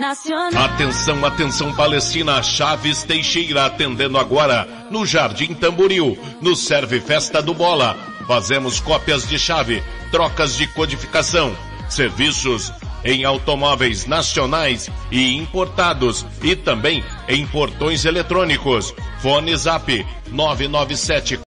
Nacional. Atenção, atenção Palestina, Chaves Teixeira atendendo agora no Jardim Tamboril, no Serve Festa do Bola. Fazemos cópias de chave, trocas de codificação, serviços em automóveis nacionais e importados e também em portões eletrônicos. Fone Zap 997